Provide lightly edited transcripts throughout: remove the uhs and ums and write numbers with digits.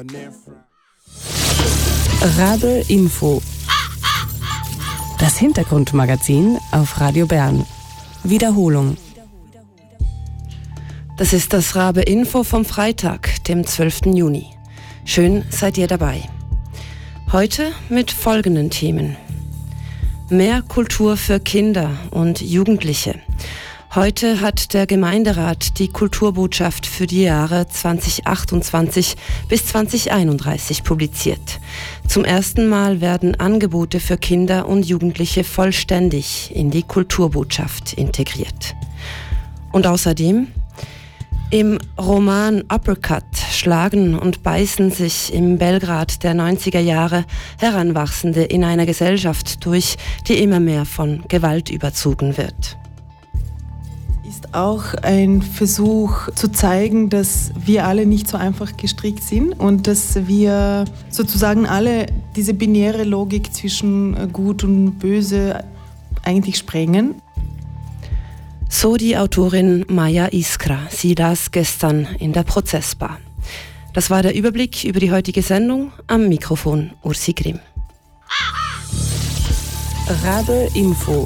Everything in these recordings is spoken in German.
Rabe Info. Das Hintergrundmagazin auf Radio Bern. Wiederholung. Das ist das Rabe Info vom Freitag, dem 12. Juni. Schön seid ihr dabei. Heute mit folgenden Themen. Mehr Kultur für Kinder und Jugendliche. Heute hat der Gemeinderat die Kulturbotschaft für die Jahre 2028 bis 2031 publiziert. Zum ersten Mal werden Angebote für Kinder und Jugendliche vollständig in die Kulturbotschaft integriert. Und außerdem: Im Roman Uppercut schlagen und beißen sich im Belgrad der 90er Jahre Heranwachsende in einer Gesellschaft durch, die immer mehr von Gewalt überzogen wird. Ist auch ein Versuch zu zeigen, dass wir alle nicht so einfach gestrickt sind und dass wir sozusagen alle diese binäre Logik zwischen Gut und Böse eigentlich sprengen. So die Autorin Maja Iskra. Sie las gestern in der Prozessbar. Das war der Überblick über die heutige Sendung. Am Mikrofon Ursi Grimm. Rabe Info.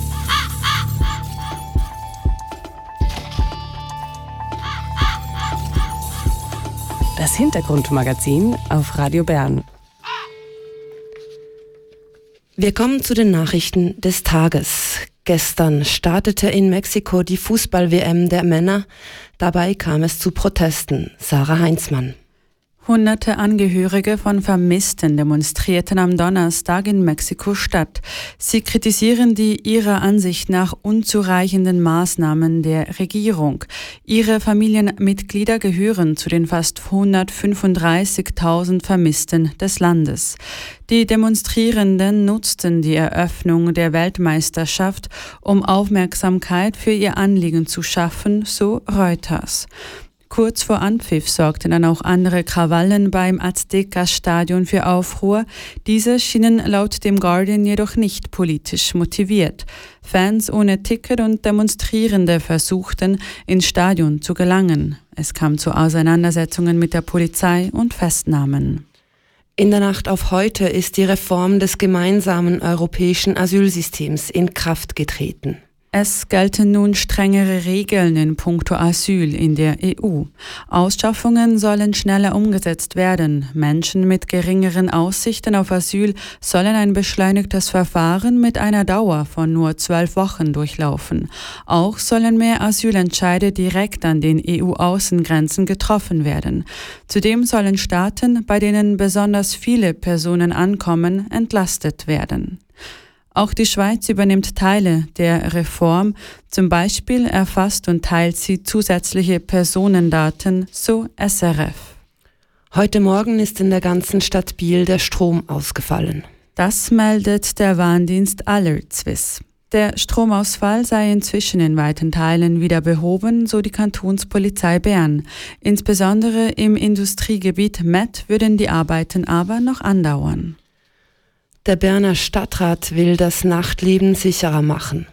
Das Hintergrundmagazin auf Radio Bern. Wir kommen zu den Nachrichten des Tages. Gestern startete in Mexiko die Fußball-WM der Männer. Dabei kam es zu Protesten. Sarah Heinzmann. Hunderte Angehörige von Vermissten demonstrierten am Donnerstag in Mexiko-Stadt. Sie kritisieren die ihrer Ansicht nach unzureichenden Maßnahmen der Regierung. Ihre Familienmitglieder gehören zu den fast 135.000 Vermissten des Landes. Die Demonstrierenden nutzten die Eröffnung der Weltmeisterschaft, um Aufmerksamkeit für ihr Anliegen zu schaffen, so Reuters. Kurz vor Anpfiff sorgten dann auch andere Krawallen beim Azteca-Stadion für Aufruhr. Diese schienen laut dem Guardian jedoch nicht politisch motiviert. Fans ohne Ticket und Demonstrierende versuchten, ins Stadion zu gelangen. Es kam zu Auseinandersetzungen mit der Polizei und Festnahmen. In der Nacht auf heute ist die Reform des gemeinsamen europäischen Asylsystems in Kraft getreten. Es gelten nun strengere Regeln in puncto Asyl in der EU. Ausschaffungen sollen schneller umgesetzt werden. Menschen mit geringeren Aussichten auf Asyl sollen ein beschleunigtes Verfahren mit einer Dauer von nur 12 Wochen durchlaufen. Auch sollen mehr Asylentscheide direkt an den EU-Außengrenzen getroffen werden. Zudem sollen Staaten, bei denen besonders viele Personen ankommen, entlastet werden. Auch die Schweiz übernimmt Teile der Reform. Zum Beispiel erfasst und teilt sie zusätzliche Personendaten, so SRF. Heute Morgen ist in der ganzen Stadt Biel der Strom ausgefallen. Das meldet der Warndienst AlertSwiss. Der Stromausfall sei inzwischen in weiten Teilen wieder behoben, so die Kantonspolizei Bern. Insbesondere im Industriegebiet Met würden die Arbeiten aber noch andauern. Der Berner Stadtrat will das Nachtleben sicherer machen.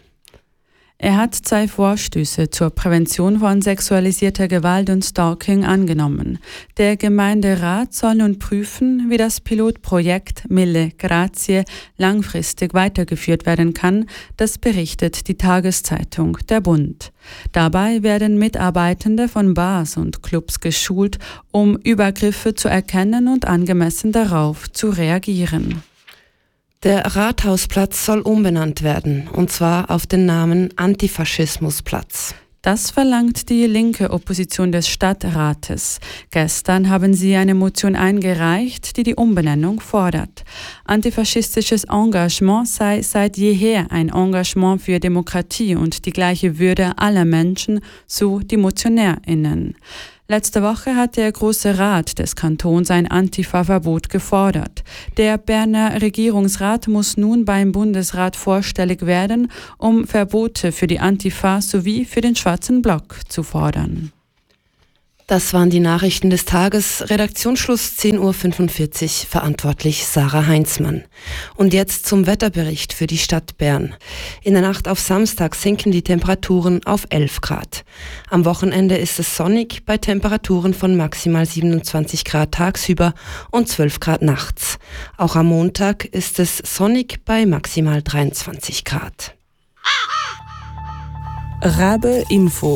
Er hat 2 Vorstöße zur Prävention von sexualisierter Gewalt und Stalking angenommen. Der Gemeinderat soll nun prüfen, wie das Pilotprojekt Mille Grazie langfristig weitergeführt werden kann. Das berichtet die Tageszeitung Der Bund. Dabei werden Mitarbeitende von Bars und Clubs geschult, um Übergriffe zu erkennen und angemessen darauf zu reagieren. Der Rathausplatz soll umbenannt werden, und zwar auf den Namen Antifaschismusplatz. Das verlangt die linke Opposition des Stadtrates. Gestern haben sie eine Motion eingereicht, die die Umbenennung fordert. Antifaschistisches Engagement sei seit jeher ein Engagement für Demokratie und die gleiche Würde aller Menschen, so die MotionärInnen. Letzte Woche hat der Große Rat des Kantons ein Antifa-Verbot gefordert. Der Berner Regierungsrat muss nun beim Bundesrat vorstellig werden, um Verbote für die Antifa sowie für den Schwarzen Block zu fordern. Das waren die Nachrichten des Tages. Redaktionsschluss 10.45 Uhr, verantwortlich Sarah Heinzmann. Und jetzt zum Wetterbericht für die Stadt Bern. In der Nacht auf Samstag sinken die Temperaturen auf 11 Grad. Am Wochenende ist es sonnig bei Temperaturen von maximal 27 Grad tagsüber und 12 Grad nachts. Auch am Montag ist es sonnig bei maximal 23 Grad. Rabe Info.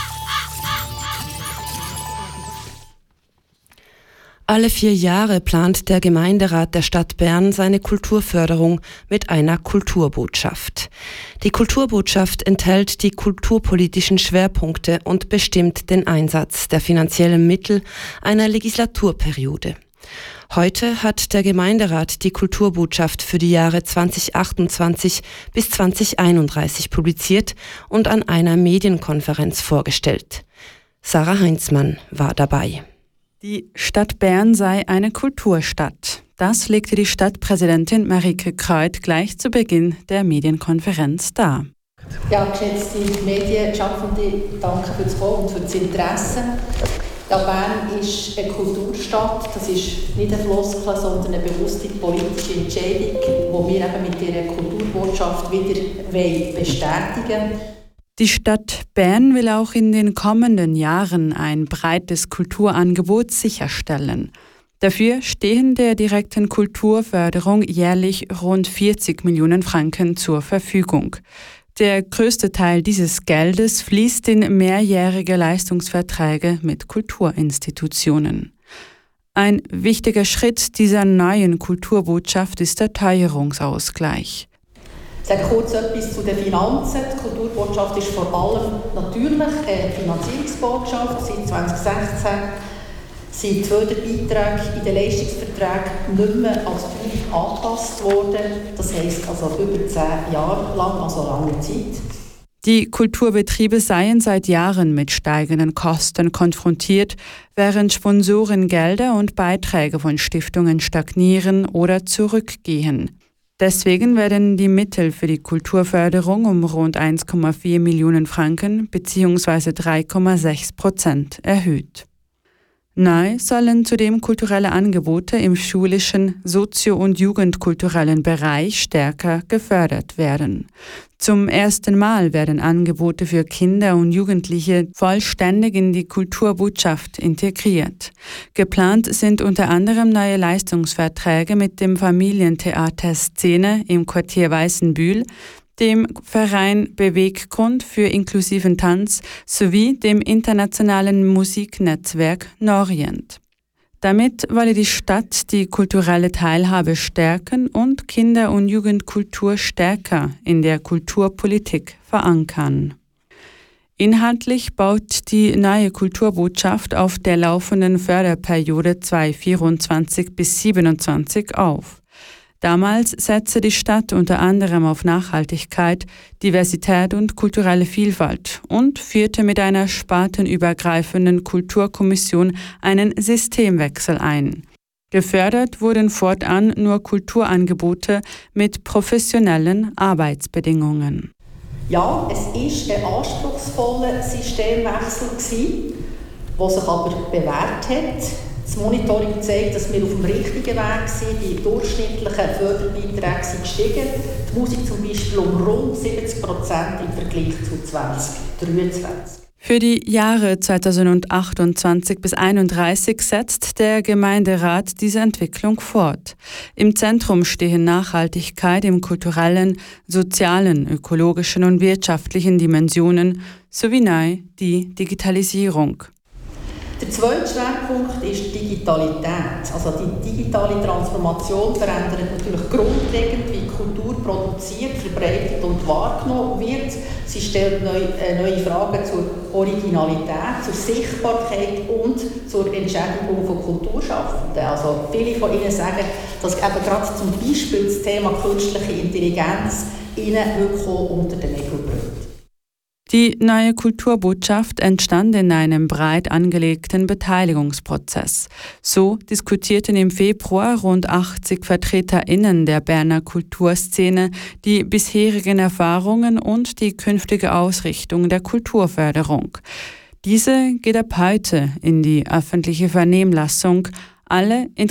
Alle 4 Jahre plant der Gemeinderat der Stadt Bern seine Kulturförderung mit einer Kulturbotschaft. Die Kulturbotschaft enthält die kulturpolitischen Schwerpunkte und bestimmt den Einsatz der finanziellen Mittel einer Legislaturperiode. Heute hat der Gemeinderat die Kulturbotschaft für die Jahre 2028 bis 2031 publiziert und an einer Medienkonferenz vorgestellt. Sarah Heinzmann war dabei. Die Stadt Bern sei eine Kulturstadt. Das legte die Stadtpräsidentin Marike Kreut gleich zu Beginn der Medienkonferenz dar. Ja, geschätzte Medienschaffende, danke für das Kommen und für das Interesse. Ja, Bern ist eine Kulturstadt. Das ist nicht eine Floskel, sondern eine bewusste politische Entscheidung, die wir eben mit dieser Kulturbotschaft wieder bestätigen wollen. Die Stadt Bern will auch in den kommenden Jahren ein breites Kulturangebot sicherstellen. Dafür stehen der direkten Kulturförderung jährlich rund 40 Millionen Franken zur Verfügung. Der größte Teil dieses Geldes fließt in mehrjährige Leistungsverträge mit Kulturinstitutionen. Ein wichtiger Schritt dieser neuen Kulturbotschaft ist der Teuerungsausgleich. Ich sage kurz etwas zu den Finanzen. Die Kulturbotschaft ist vor allem natürlich eine Finanzierungsbotschaft. Seit 2016 sind die Förderbeiträge in den Leistungsverträgen nicht mehr als Teuerung angepasst worden. Das heisst also über 10 Jahre lang, also lange Zeit. Die Kulturbetriebe seien seit Jahren mit steigenden Kosten konfrontiert, während Sponsorengelder und Beiträge von Stiftungen stagnieren oder zurückgehen. Deswegen werden die Mittel für die Kulturförderung um rund 1,4 Millionen Franken bzw. 3,6% erhöht. Neu sollen zudem kulturelle Angebote im schulischen, sozio- und jugendkulturellen Bereich stärker gefördert werden. Zum ersten Mal werden Angebote für Kinder und Jugendliche vollständig in die Kulturbotschaft integriert. Geplant sind unter anderem neue Leistungsverträge mit dem Familientheater Szene im Quartier Weißenbühl, dem Verein Beweggrund für inklusiven Tanz sowie dem internationalen Musiknetzwerk Norient. Damit wolle die Stadt die kulturelle Teilhabe stärken und Kinder- und Jugendkultur stärker in der Kulturpolitik verankern. Inhaltlich baut die neue Kulturbotschaft auf der laufenden Förderperiode 2024 bis 2027 auf. Damals setzte die Stadt unter anderem auf Nachhaltigkeit, Diversität und kulturelle Vielfalt und führte mit einer spartenübergreifenden Kulturkommission einen Systemwechsel ein. Gefördert wurden fortan nur Kulturangebote mit professionellen Arbeitsbedingungen. Ja, es war ein anspruchsvoller Systemwechsel, der sich aber bewährt hat. Das Monitoring zeigt, dass wir auf dem richtigen Weg sind. Die durchschnittlichen Förderbeiträge sind gestiegen. Die Musik zum Beispiel um rund 70% im Vergleich zu 2023. Für die Jahre 2028 bis 2031 setzt der Gemeinderat diese Entwicklung fort. Im Zentrum stehen Nachhaltigkeit im kulturellen, sozialen, ökologischen und wirtschaftlichen Dimensionen sowie neu die Digitalisierung. Der zweite Schwerpunkt ist Digitalität. Also die digitale Transformation verändert natürlich grundlegend, wie Kultur produziert, verbreitet und wahrgenommen wird. Sie stellt neue Fragen zur Originalität, zur Sichtbarkeit und zur Entschädigung von Kulturschaffenden. Also viele von Ihnen sagen, dass eben gerade zum Beispiel das Thema künstliche Intelligenz Ihnen wirklich unter den Nägeln brennt. Die neue Kulturbotschaft entstand in einem breit angelegten Beteiligungsprozess. So diskutierten im Februar rund 80 VertreterInnen der Berner Kulturszene die bisherigen Erfahrungen und die künftige Ausrichtung der Kulturförderung. Diese geht ab heute in die öffentliche Vernehmlassung. Alle